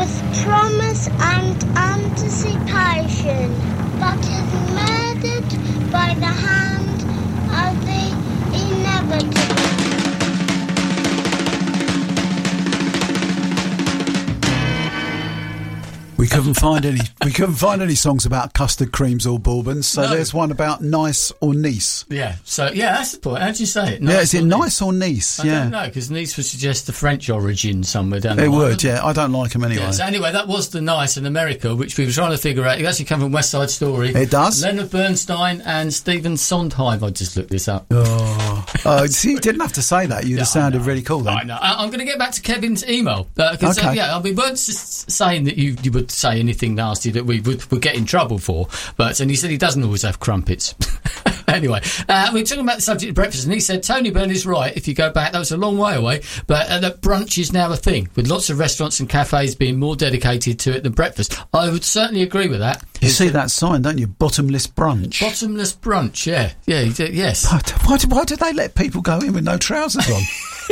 with promise and anticipation, but is murdered by the hand of the inevitable. We couldn't find any songs about custard creams or bourbons, so there's one about nice or niece. Yeah, so that's the point. How'd you say it? Nice, is it nice or niece? I don't know, because niece would suggest the French origin somewhere down the line. It would, yeah. I don't like them anyway. Yeah, so anyway, that was the nice in America, which we were trying to figure out. It actually come from West Side Story. It does. Leonard Bernstein and Stephen Sondheim. I just looked this up. See, you didn't have to say that. You'd have sounded really cool then. I know. I'm going to get back to Kevin's email. Because, we weren't just saying that you would say anything nasty that we would get in trouble for, and he said he doesn't always have crumpets. Anyway, we're talking about the subject of breakfast, and he said Tony Byrne is right. If you go back, that was a long way away, but that brunch is now a thing, with lots of restaurants and cafes being more dedicated to it than breakfast. I would certainly agree with that. You see that sign, don't you? Bottomless brunch. Bottomless brunch, yeah, yes. Why do they let people go in with no trousers on?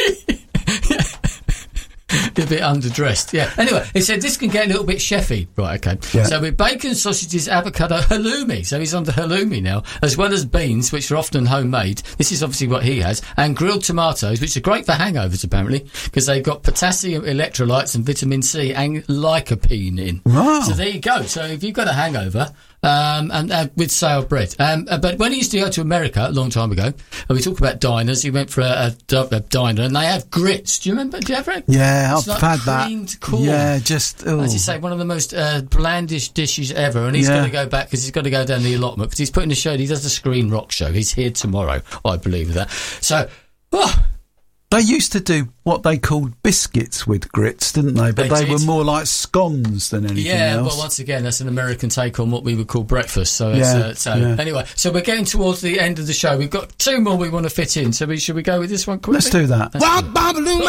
A bit underdressed, yeah. Anyway, he said this can get a little bit chefy. Right, okay. Yeah. So with bacon, sausages, avocado, halloumi. So he's on to halloumi now, as well as beans, which are often homemade. This is obviously what he has. And grilled tomatoes, which are great for hangovers, apparently, because they've got potassium electrolytes and vitamin C and lycopene in. Wow. So there you go. So if you've got a hangover... and with stale bread. But when he used to go to America a long time ago, and we talk about diners, he went for a diner, and they have grits. Do you remember? Do you ever? Yeah, I've had that. Creamed corn. Yeah, just as you say, one of the most blandish dishes ever. And he's got to go back because he's got to go down the allotment because he's putting a show. He does the Screen Rock show. He's here tomorrow, I believe that. So. They used to do what they called biscuits with grits, didn't they? But they were more like scones than anything else. Yeah, but once again, that's an American take on what we would call breakfast. So, anyway, so we're getting towards the end of the show. We've got two more we want to fit in. So should we go with this one quickly? Let's do that.